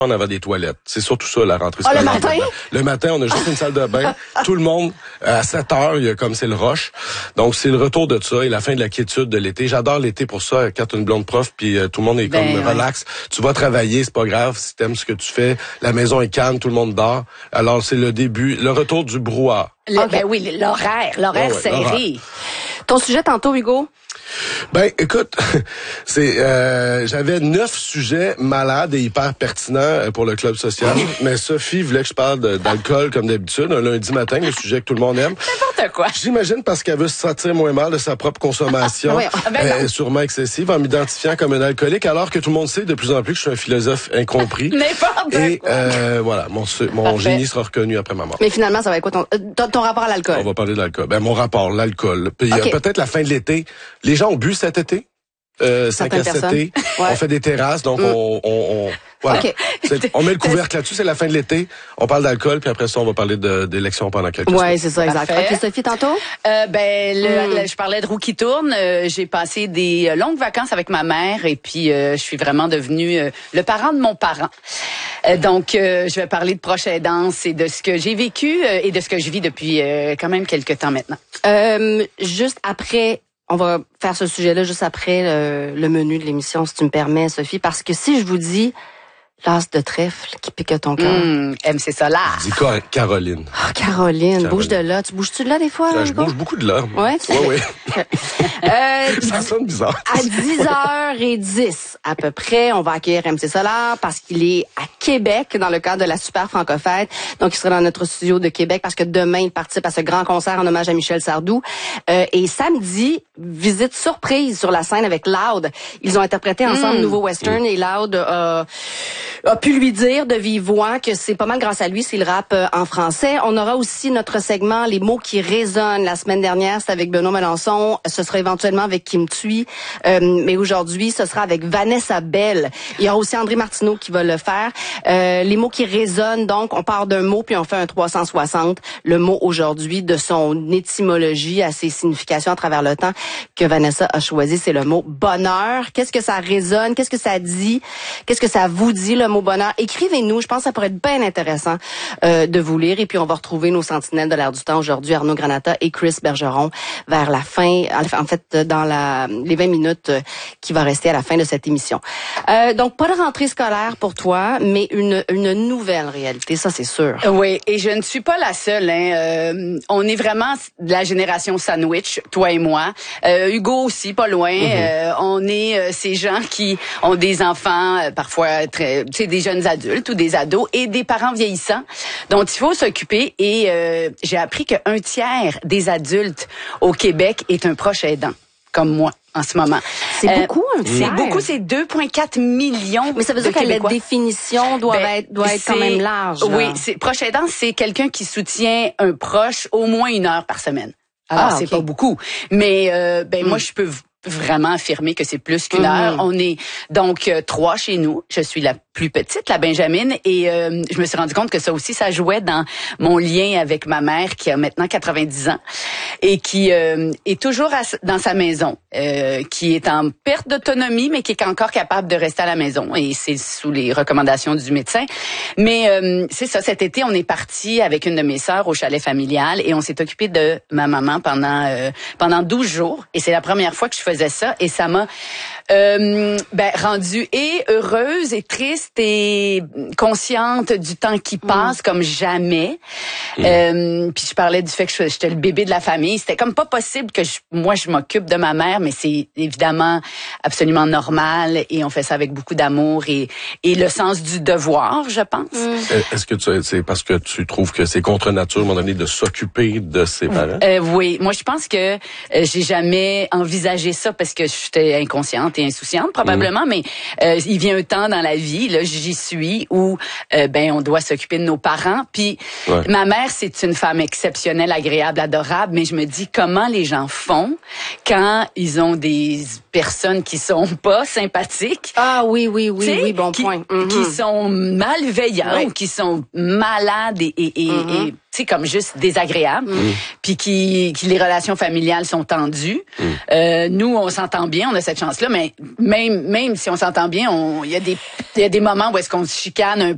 en avant des toilettes. C'est surtout ça, la rentrée scolaire. Le matin? Le matin, on a juste une salle de bain. Tout le monde, à 7 heures, il y a comme c'est le rush. Donc, c'est le retour de ça et la fin de la quiétude de l'été. J'adore l'été pour ça, quand t'as une blonde prof, puis tout le monde est comme relax. Tu vas travailler, c'est pas grave, si t'aimes ce que tu fais. La maison est calme, tout le monde dort. Alors, c'est le début, le retour du brouhaha. Ben oui, l'horaire serré. Ton sujet tantôt, Hugo? Ben, écoute, j'avais 9 sujets malades et hyper pertinents pour le club social, mais Sophie voulait que je parle d'alcool comme d'habitude, un lundi matin, le sujet que tout le monde aime. N'importe quoi. J'imagine parce qu'elle veut se sentir moins mal de sa propre consommation, sûrement excessive, en m'identifiant comme un alcoolique, alors que tout le monde sait de plus en plus que je suis un philosophe incompris. N'importe quoi. Et voilà, mon génie sera reconnu après ma mort. Mais finalement, ça va être quoi ton rapport à l'alcool? On va parler de l'alcool. Ben, mon rapport, l'alcool. Puis peut-être la fin de l'été. Les gens ont bu cet été. 5 à 7 été. On fait des terrasses, donc voilà. Okay. On met le couvercle là-dessus, c'est la fin de l'été. On parle d'alcool, puis après ça, on va parler d'élections pendant quelques semaines. Oui, c'est ça, exact. OK, Sophie, tantôt? Je parlais de roue qui tourne. J'ai passé des longues vacances avec ma mère et puis je suis vraiment devenue le parent de mon parent. Donc, je vais parler de proche aidance et de ce que j'ai vécu et de ce que je vis depuis quand même quelques temps maintenant. Juste après... On va faire ce sujet-là juste après le menu de l'émission, si tu me permets, Sophie, parce que si je vous dis l'as de trèfle qui pique ton cœur. MC Solar. Dis Caroline. Oh, Caroline, bouge de là. Tu bouges-tu de là des fois? Je bouge beaucoup de là. Ouais, oui. Ça sonne bizarre. À 10h10 à peu près, on va accueillir MC Solar parce qu'il est à Québec dans le cadre de la Super Franco-Fête. Donc, il sera dans notre studio de Québec parce que demain, il participe à ce grand concert en hommage à Michel Sardou. Et samedi, visite surprise sur la scène avec Loud. Ils ont interprété ensemble Nouveau Western et Loud a pu lui dire de vive voix que c'est pas mal grâce à lui s'il rappe en français. On aura aussi notre segment Les mots qui résonnent. La semaine dernière, c'était avec Benoît Melançon. Ce sera éventuellement avec Kim Thuy. Mais aujourd'hui, ce sera avec Vanessa Bell. Il y aura aussi André Martineau qui va le faire. Les mots qui résonnent, donc, on part d'un mot puis on fait un 360. Le mot aujourd'hui, de son étymologie à ses significations à travers le temps que Vanessa a choisi, c'est le mot bonheur. Qu'est-ce que ça résonne? Qu'est-ce que ça dit? Qu'est-ce que ça vous dit, le mot bonheur? Écrivez-nous. Je pense que ça pourrait être bien intéressant de vous lire. Et puis, on va retrouver nos sentinelles de l'air du temps aujourd'hui, Arnaud Granata et Chris Bergeron, vers la fin, en fait, dans les 20 minutes qui va rester à la fin de cette émission. Donc, pas de rentrée scolaire pour toi, mais une nouvelle réalité, ça, c'est sûr. Oui, et je ne suis pas la seule. On est vraiment de la génération sandwich, toi et moi. Hugo aussi, pas loin. On est ces gens qui ont des enfants, parfois des jeunes adultes ou des ados et des parents vieillissants dont il faut s'occuper. Et j'ai appris qu'un tiers des adultes au Québec est un proche aidant, comme moi en ce moment. C'est beaucoup, un tiers. C'est beaucoup, c'est 2,4 millions. Mais ça veut dire que la définition doit être quand même large. Oui, proche aidant, c'est quelqu'un qui soutient un proche au moins 1 heure par semaine. Alors, c'est pas beaucoup. Mais moi, je peux vraiment affirmer que c'est plus qu'1 heure. On est donc 3 chez nous. Je suis la plus petite, la Benjamine, et je me suis rendu compte que ça aussi, ça jouait dans mon lien avec ma mère qui a maintenant 90 ans et qui est toujours dans sa maison, qui est en perte d'autonomie, mais qui est encore capable de rester à la maison, et c'est sous les recommandations du médecin. Mais c'est ça, cet été, on est parti avec une de mes sœurs au chalet familial et on s'est occupé de ma maman pendant 12 jours, et c'est la première fois que je faisais ça, et ça m'a rendue et heureuse et triste et consciente du temps qui passe comme jamais. Puis je parlais du fait que j'étais le bébé de la famille. C'était comme pas possible que moi je m'occupe de ma mère, mais c'est évidemment absolument normal, et on fait ça avec beaucoup d'amour et le sens du devoir, je pense. Est-ce que c'est parce que tu trouves que c'est contre nature à un moment donné de s'occuper de ses parents? Oui, moi je pense que j'ai jamais envisagé ça parce que j'étais inconsciente et insouciante probablement, mais il vient un temps dans la vie, là j'y suis, où on doit s'occuper de nos parents. Puis ma mère, c'est une femme exceptionnelle, agréable, adorable, mais je me dis comment les gens font quand ils ont des personnes qui sont pas sympathiques. Ah oui, bon point. Qui sont malveillants, ou qui sont malades et tu sais, comme juste désagréable, puis qui les relations familiales sont tendues. Nous, on s'entend bien, on a cette chance-là, mais même si on s'entend bien, il y a des moments où est-ce qu'on se chicane un